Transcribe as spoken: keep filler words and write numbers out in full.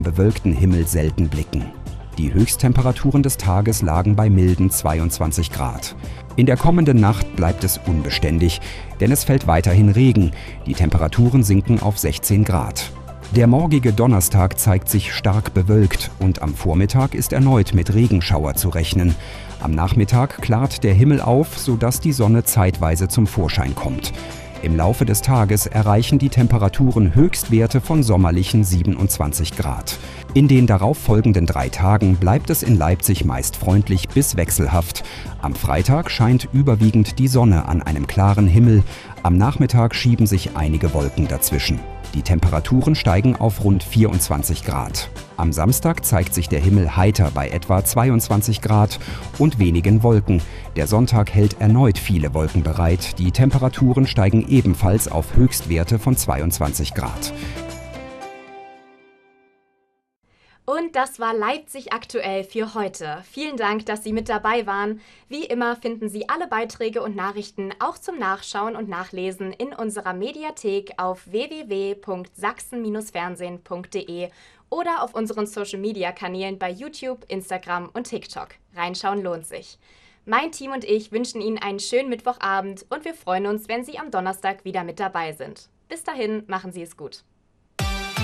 bewölkten Himmel selten blicken. Die Höchsttemperaturen des Tages lagen bei milden zweiundzwanzig Grad. In der kommenden Nacht bleibt es unbeständig, denn es fällt weiterhin Regen. Die Temperaturen sinken auf sechzehn Grad. Der morgige Donnerstag zeigt sich stark bewölkt und am Vormittag ist erneut mit Regenschauer zu rechnen. Am Nachmittag klart der Himmel auf, sodass die Sonne zeitweise zum Vorschein kommt. Im Laufe des Tages erreichen die Temperaturen Höchstwerte von sommerlichen siebenundzwanzig Grad. In den darauffolgenden drei Tagen bleibt es in Leipzig meist freundlich bis wechselhaft. Am Freitag scheint überwiegend die Sonne an einem klaren Himmel. Am Nachmittag schieben sich einige Wolken dazwischen. Die Temperaturen steigen auf rund vierundzwanzig Grad. Am Samstag zeigt sich der Himmel heiter bei etwa zweiundzwanzig Grad und wenigen Wolken. Der Sonntag hält erneut viele Wolken bereit. Die Temperaturen steigen ebenfalls auf Höchstwerte von zweiundzwanzig Grad. Und das war Leipzig aktuell für heute. Vielen Dank, dass Sie mit dabei waren. Wie immer finden Sie alle Beiträge und Nachrichten auch zum Nachschauen und Nachlesen in unserer Mediathek auf w w w punkt sachsen Bindestrich fernsehen punkt d e oder auf unseren Social-Media-Kanälen bei YouTube, Instagram und TikTok. Reinschauen lohnt sich. Mein Team und ich wünschen Ihnen einen schönen Mittwochabend und wir freuen uns, wenn Sie am Donnerstag wieder mit dabei sind. Bis dahin, machen Sie es gut.